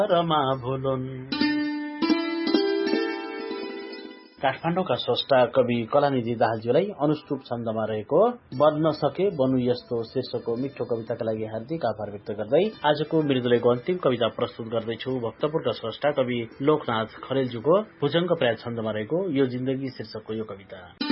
रमा भुलुन्। काठमाडौँका स्रष्टा कवि कलानिधि दाहालज्यूलाई अनुष्टुप छन्दमा रहेको बन्न सके बनु यस्तो शीर्षकको मिठो कविताका लागि हार्दिक आभार व्यक्त गर्दै आजको मृदुलेको अन्तिम कविता प्रस्तुत गर्दैछु। भक्तपुरका स्रष्टा कवि लोकनाथ खरेलज्यूको भुजंग पर्याय छन्दमा रहेको यो जिन्दगी शीर्षकको यो कविता।